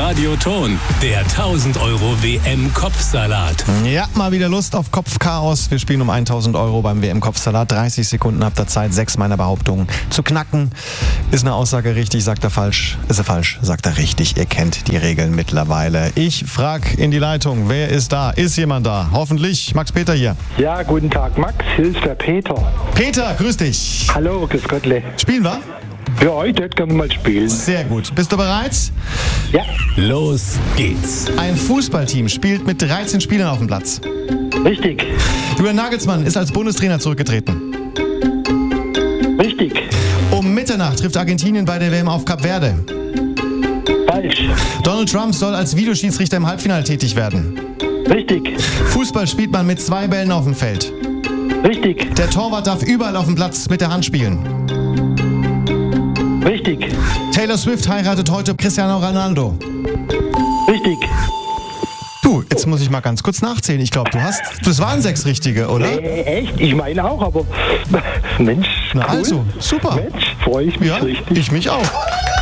Radioton, der 1000 Euro WM-Kopfsalat. Ja, mal wieder Lust auf Kopfchaos. Wir spielen um 1000 Euro beim WM-Kopfsalat. 30 Sekunden habt ihr Zeit, 6 meiner Behauptungen zu knacken. Ist eine Aussage richtig, sagt er falsch. Ist er falsch, sagt er richtig. Ihr kennt die Regeln mittlerweile. Ich frage in die Leitung, wer ist da? Ist jemand da? Hoffentlich. Max-Peter hier. Ja, guten Tag, Max. Hier ist der Peter. Peter, grüß dich. Hallo, grüß Gottle. Spielen wir? Ja, heute hätte gerne mal spielen. Sehr gut. Bist du bereit? Ja, Los geht's. Ein Fußballteam spielt mit 13 Spielern auf dem Platz. richtig. Julian Nagelsmann ist als Bundestrainer zurückgetreten. Richtig. Um Mitternacht trifft Argentinien bei der WM auf Kap Verde. Falsch. Donald Trump soll als Videoschiedsrichter im Halbfinale tätig werden. Richtig. Fußball spielt man mit 2 Bällen auf dem Feld. Richtig. Der Torwart darf überall auf dem Platz mit der Hand spielen. Richtig. Taylor Swift heiratet heute Cristiano Ronaldo. Richtig. Du, jetzt muss ich mal ganz kurz nachzählen. Ich glaube, das waren 6 richtige, oder? Echt? Ich meine auch, aber Mensch, Na cool. also, super. Mensch, freue ich mich Ja, richtig. ich mich auch.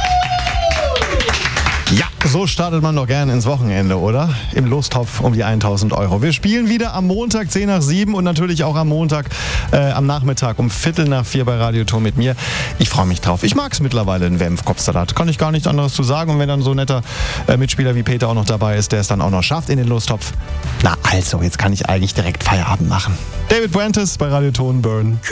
Ja, so startet man doch gerne ins Wochenende, oder? Im Lostopf um die 1000 Euro. Wir spielen wieder am Montag 10 nach 7 und natürlich auch am Montag am Nachmittag um 3:45 bei Radioton mit mir. Ich freue mich drauf. Ich mag es mittlerweile, den WM-Kopfsalat. Kann ich gar nichts anderes zu sagen. Und wenn dann so ein netter Mitspieler wie Peter auch noch dabei ist, der es dann auch noch schafft in den Lostopf. Na also, jetzt kann ich eigentlich direkt Feierabend machen. David Brantes bei Radioton, Burn.